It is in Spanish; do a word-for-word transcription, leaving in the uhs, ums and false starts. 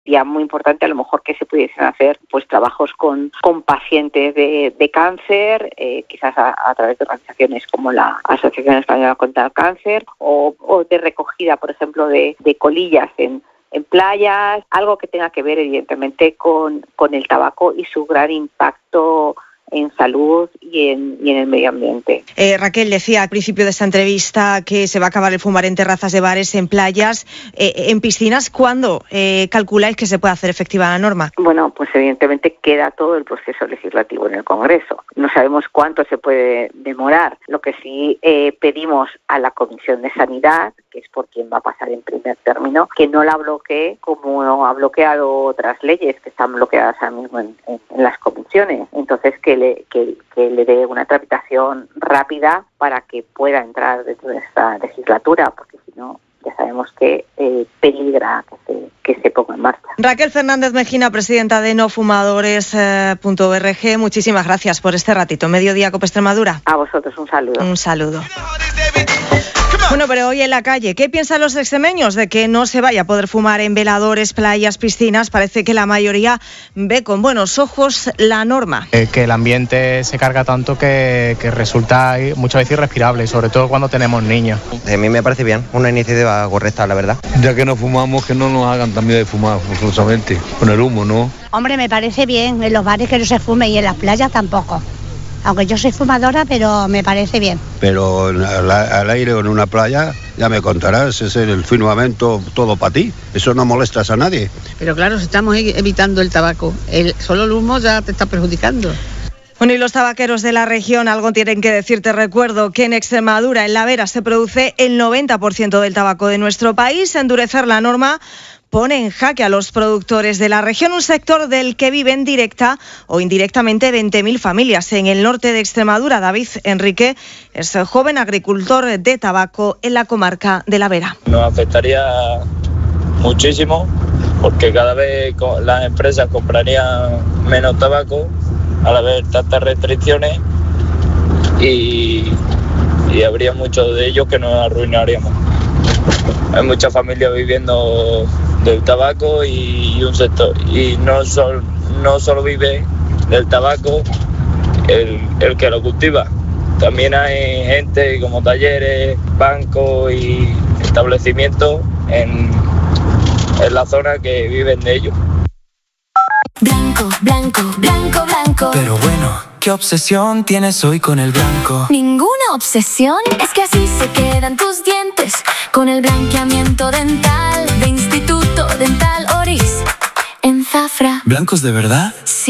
Sería muy importante a lo mejor que se pudiesen hacer pues trabajos con, con pacientes de, de cáncer, eh, quizás a, a través de organizaciones como la Asociación Española contra el Cáncer, o, o de recogida, por ejemplo, de, de colillas en, en playas, algo que tenga que ver evidentemente con, con el tabaco y su gran impacto en salud y en, y en el medio ambiente. Eh, Raquel decía al principio de esta entrevista que se va a acabar el fumar en terrazas de bares, en playas, eh, en piscinas. ¿Cuándo eh, calculáis que se puede hacer efectiva la norma? Bueno, pues evidentemente queda todo el proceso legislativo en el Congreso. No sabemos cuánto se puede demorar. Lo que sí eh, pedimos a la Comisión de Sanidad, que es por quien va a pasar en primer término, que no la bloquee como ha bloqueado otras leyes que están bloqueadas ahora mismo en, en, en las comisiones. Entonces, que le, que, que le dé una tramitación rápida para que pueda entrar dentro de esta legislatura, porque si no, ya sabemos que eh, peligra que se, que se ponga en marcha. Raquel Fernández Mejina, presidenta de no fumadores punto org, muchísimas gracias por este ratito. Mediodía Cope Extremadura. A vosotros un saludo. Un saludo. Bueno, pero hoy en la calle, ¿qué piensan los extremeños de que no se vaya a poder fumar en veladores, playas, piscinas? Parece que la mayoría ve con buenos ojos la norma. Eh, que el ambiente se carga tanto que, que resulta muchas veces irrespirable, sobre todo cuando tenemos niños. A mí me parece bien, una iniciativa correcta, la verdad. Ya que no fumamos, que no nos hagan también de fumar, forzosamente, con el humo, ¿no? Hombre, me parece bien, en los bares que no se fume y en las playas tampoco. Aunque yo soy fumadora, pero me parece bien. Pero al, al aire o en una playa, ya me contarás, es el firmamento todo para ti. Eso no molestas a nadie. Pero claro, si estamos evitando el tabaco, el, solo el humo ya te está perjudicando. Bueno, y los tabaqueros de la región algo tienen que decir. Te recuerdo que en Extremadura, en La Vera, se produce el noventa por ciento del tabaco de nuestro país. Endurecer la norma pone en jaque a los productores de la región, un sector del que viven directa o indirectamente veinte mil familias. En el norte de Extremadura, David Enrique es el joven agricultor de tabaco en la comarca de La Vera. Nos afectaría muchísimo porque cada vez las empresas comprarían menos tabaco al haber tantas restricciones y, y habría muchos de ellos que nos arruinaríamos. Hay muchas familias viviendo del tabaco y un sector y no solo no solo vive del tabaco el, el que lo cultiva, también hay gente como talleres, bancos y establecimientos en, en la zona que viven de ello. Blanco, blanco, blanco, blanco. Pero bueno, ¿qué obsesión tienes hoy con el blanco? Ninguna obsesión, es que así se quedan tus dientes con el blanqueamiento dental de Instituto Dental Oris en Zafra. ¿Blancos de verdad? Sí.